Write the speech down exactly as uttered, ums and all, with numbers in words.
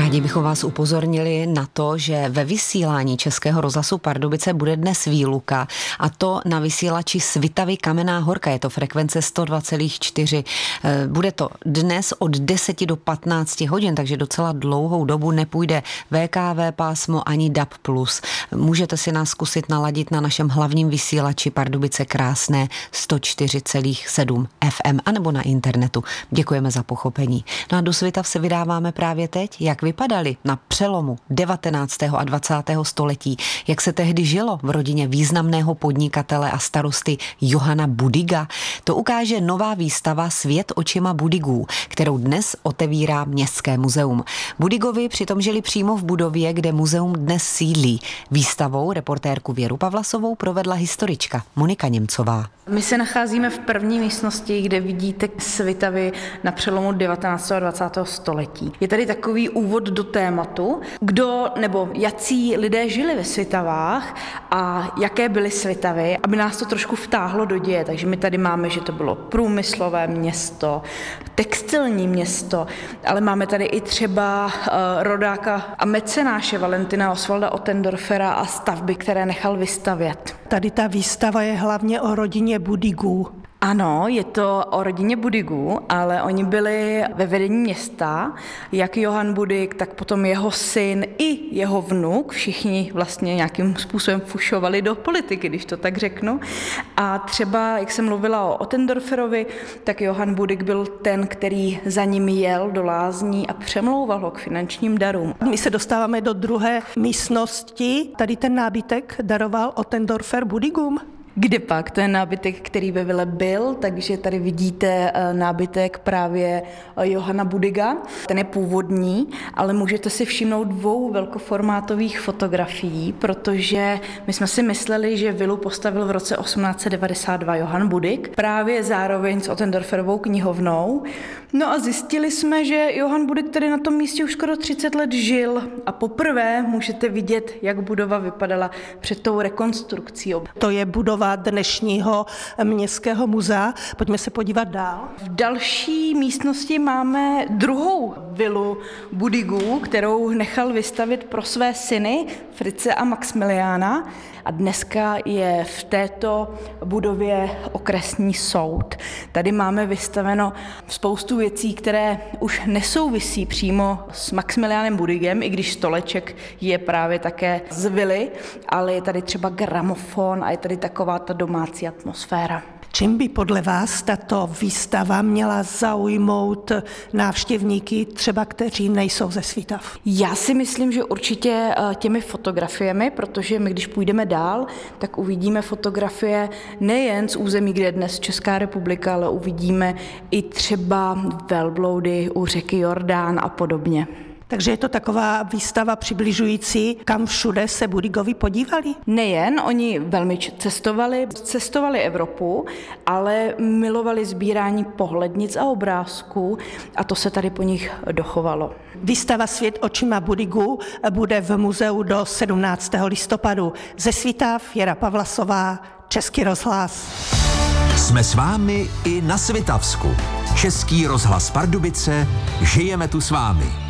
Rádi bychom vás upozornili na to, že ve vysílání Českého rozhlasu Pardubice bude dnes výluka, a to na vysílači Svitavy Kamenná Horka. Je to frekvence sto dva celá čtyři. Bude to dnes od deseti do patnácti hodin, takže docela dlouhou dobu nepůjde V K V pásmo ani D A B plus. Můžete si nás zkusit naladit na našem hlavním vysílači Pardubice Krásné sto čtyři celá sedm F M anebo na internetu. Děkujeme za pochopení. No a do Svitav se vydáváme právě teď. Jak vypadaly na přelomu devatenáctého a dvacátého století, jak se tehdy žilo v rodině významného podnikatele a starosty Johana Budiga, to ukáže nová výstava Svět očima Budigů, kterou dnes otevírá Městské muzeum. Budigovi přitom žili přímo v budově, kde muzeum dnes sídlí. Výstavou reportérku Věru Pavlasovou provedla historička Monika Němcová. My se nacházíme v první místnosti, kde vidíte Svitavy na přelomu devatenáctého a dvacátého století. Je tady takový úvod do tématu, kdo nebo jací lidé žili ve Svitavách a jaké byly Svitavy, aby nás to trošku vtáhlo do děje. Takže my tady máme, že to bylo průmyslové město, textilní město, ale máme tady i třeba uh, rodáka a mecenáše Valentina Osvalda Ottendorfera a stavby, které nechal vystavět. Tady ta výstava je hlavně o rodině Budigů. Ano, je to o rodině Budigů, ale oni byli ve vedení města, jak Johann Budig, tak potom jeho syn i jeho vnuk, všichni vlastně nějakým způsobem fušovali do politiky, když to tak řeknu. A třeba, jak jsem mluvila o Ottendorferovi, tak Johann Budig byl ten, který za ním jel do lázní a přemlouval ho k finančním darům. My se dostáváme do druhé místnosti. Tady ten nábytek daroval Ottendorfer Budigům. Kde pak? To je nábytek, který ve vile byl, takže tady vidíte nábytek právě Johana Budiga. Ten je původní, ale můžete si všimnout dvou velkoformátových fotografií, protože my jsme si mysleli, že vilu postavil v roce osmnáct set devadesát dva Johann Budig, právě zároveň s Ottendorferovou knihovnou. No a zjistili jsme, že Johann Budig tady na tom místě už skoro třicet let žil a poprvé můžete vidět, jak budova vypadala před tou rekonstrukcí. To je budova dnešního Městského muzea. Pojďme se podívat dál. V další místnosti máme druhou vilu Budigů, kterou nechal vystavit pro své syny Fritze a Maxmiliána. A dneska je v této budově okresní soud. Tady máme vystaveno spoustu věcí, které už nesouvisí přímo s Maxmiliánem Budigem, i když stoleček je právě také z vily, ale je tady třeba gramofon a je tady taková ta domácí atmosféra. Čím by podle vás tato výstava měla zaujmout návštěvníky, třeba kteří nejsou ze Svitav? Já si myslím, že určitě těmi fotografiemi, protože my, když půjdeme dál, tak uvidíme fotografie nejen z území, kde je dnes Česká republika, ale uvidíme i třeba velbloudy u řeky Jordán a podobně. Takže je to taková výstava přibližující, kam všude se Budigovi podívali? Nejen, oni velmi cestovali, cestovali Evropu, ale milovali sbírání pohlednic a obrázků a to se tady po nich dochovalo. Výstava Svět očima Budigů bude v muzeu do sedmnáctého listopadu. Ze Svitav Věra Pavlasová, Český rozhlas. Jsme s vámi i na Svitavsku. Český rozhlas Pardubice, žijeme tu s vámi.